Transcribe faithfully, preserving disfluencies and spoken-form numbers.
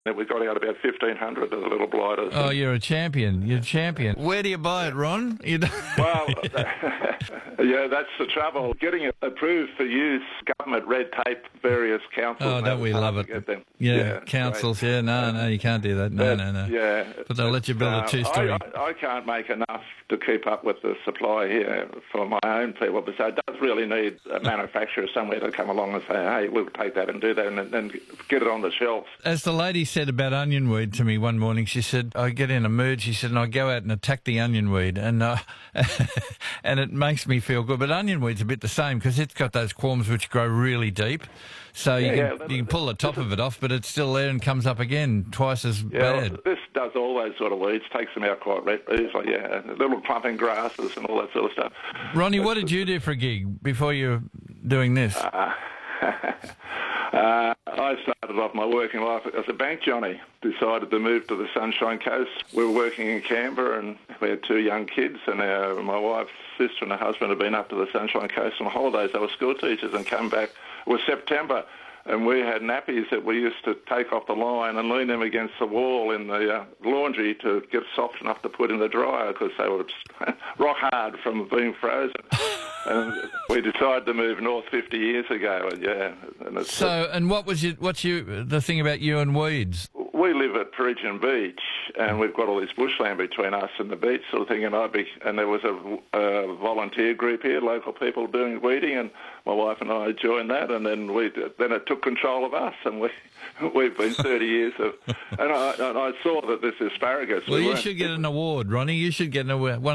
We got out about fifteen hundred of the little blighters. Oh, you're a champion. You're a champion. Where do you buy it, Ron? You don't... Well, yeah, that's the trouble. Getting it approved for use, government red tape, various councils. Oh, don't we love it? Yeah, yeah, councils, great. yeah, no, no, you can't do that. No, but, no, no. Yeah. But they'll let you build uh, a two-storey. I, I, I can't make enough to keep up with the supply here for my own people, but so it does really need a manufacturer somewhere to come along and say, hey, we'll take that and do that and then get it on the shelves. As the lady said about onion weed to me one morning, she said, I get in a mood, she said, and I go out and attack the onion weed, and uh, and it makes me feel good. But onion weed's a bit the same because it's got those corms which grow really deep, so you, yeah, can, yeah, you can pull the top of it off, but it's still there and comes up again, twice as yeah, bad. Well, this does all those sort of weeds, takes them out quite easily, yeah, little clumping grasses and all that sort of stuff. Ronnie, what did you do for a gig before you were doing this? Uh, Uh, I started off my working life as a bank Johnny. Decided to move to the Sunshine Coast. We were working in Canberra and we had two young kids, and our, my wife's sister and her husband had been up to the Sunshine Coast on holidays. They were school teachers and come back. It was September, and we had nappies that we used to take off the line and lean them against the wall in the uh, laundry to get soft enough to put in the dryer because they were rock hard from being frozen. And we decided to move north fifty years ago, and yeah. And it's, so, and what was you, what's you, the thing about you and weeds? We live at Peregian Beach, and we've got all this bushland between us and the beach sort of thing, and I be, and there was a, a volunteer group here, local people doing weeding, and my wife and I joined that, and then we then it took control of us, and we we've been thirty years of, and I, and I saw that this asparagus. Well, we you should get an award, Ronnie. You should get an award. One